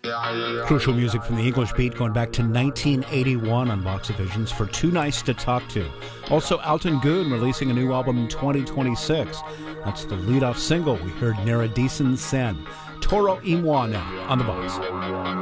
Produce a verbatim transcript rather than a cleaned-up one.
Crucial music from the English Beat going back to nineteen eighty-one on Box of Visions for Too Nice to Talk To. Also, Alton Goon releasing a new album in twenty twenty-six. That's the lead-off single. We heard Naradison Sen. Toro y Moi now on the Box.